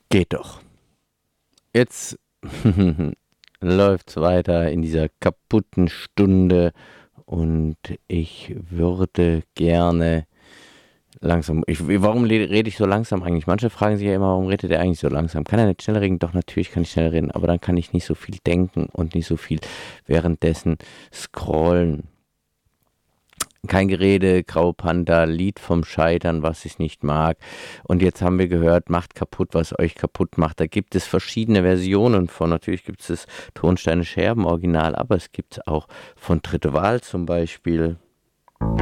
Geht doch. Jetzt läuft's weiter in dieser kaputten Stunde und ich würde gerne langsam. Warum rede ich so langsam eigentlich? Manche fragen sich ja immer, warum redet er eigentlich so langsam? Kann er nicht schnell reden? Doch, natürlich kann ich schnell reden, aber dann kann ich nicht so viel denken und nicht so viel währenddessen scrollen. Kein Gerede, Graue Panda, Lied vom Scheitern, was ich nicht mag. Und jetzt haben wir gehört, macht kaputt, was euch kaputt macht. Da gibt es verschiedene Versionen von. Natürlich gibt es das Tonsteine Scherben Original, aber es gibt es auch von Dritte Wahl zum Beispiel.